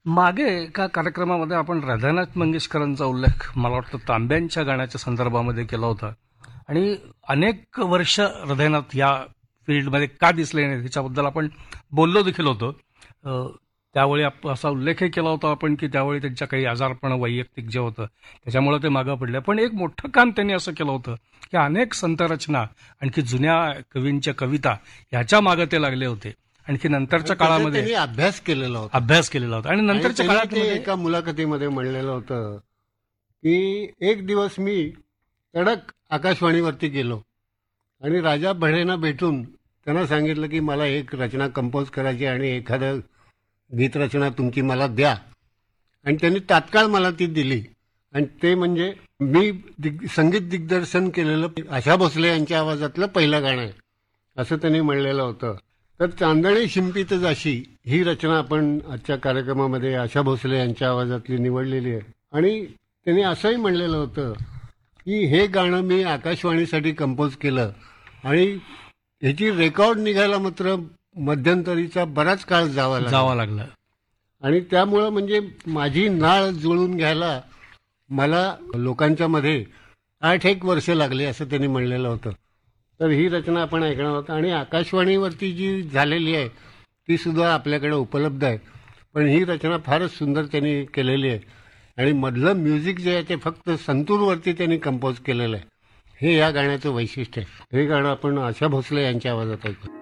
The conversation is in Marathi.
मागे एका कार्यक्रमामध्ये आपण राधानाथ मंगेशकरांचा उल्लेख मला वाटतं तांब्यांच्या गाण्याच्या संदर्भामध्ये केला होता आणि अनेक वर्ष हृदयनाथ या फील्डमध्ये का दिसले नाही त्याच्याबद्दल आपण बोललो देखील होतो. त्यावेळी असा उल्लेखही केला होता आपण की त्यावेळी त्यांच्या काही आजारपण वैयक्तिक जे होतं त्याच्यामुळे ते मागं पडले. पण एक मोठं काम त्यांनी असं केलं होतं की अनेक संतरचना आणखी जुन्या कवींच्या कविता ह्याच्या मागं ते लागले होते. आणखी नंतरच्या काळामध्ये त्यांनी अभ्यास केलेला होता आणि नंतरच्या आणि काळात त्यांनी ते एका मुलाखतीमध्ये म्हणलेलं होतं की एक दिवस मी तडक आकाशवाणीवरती गेलो आणि राजा बढेंना भेटून त्यांना सांगितलं की मला एक रचना कंपोज करायची आणि एखादं गीतरचना तुमची मला द्या. आणि त्यांनी तात्काळ मला ती दिली आणि ते म्हणजे मी संगीत दिग्दर्शन केलेलं आशा भोसले यांच्या आवाजातलं पहिलं गाणं आहे असं त्यांनी म्हणलेलं होतं. तर चांदणे शिंपीत जाशी ही रचना आपण आजच्या कार्यक्रमामध्ये आशा भोसले यांच्या आवाजातली निवडलेली आहे. आणि त्यांनी असंही म्हणलेलं होतं की हे गाणं मी आकाशवाणीसाठी कंपोज केलं आणि ह्याची रेकॉर्ड निघायला मात्र मध्यंतरीचा बराच काळ जावा लागला आणि त्यामुळं म्हणजे माझी नाळ जुळून घ्यायला मला लोकांच्या मध्ये 8 वर्ष लागली असं त्यांनी म्हणलेलं होतं. तर ही रचना आपण ऐकणार आहोत आणि आकाशवाणीवरती जी झालेली आहे ती सुद्धा आपल्याकडे उपलब्ध आहे. पण ही रचना फारच सुंदर त्यांनी केलेली आहे आणि मधलं म्युझिक जे आहे ते फक्त संतूरवरती त्यांनी कंपोज केलेलं आहे. हे या गाण्याचं वैशिष्ट्य आहे. हे गाणं आपण आशा भोसले यांच्या आवाजात ऐकू.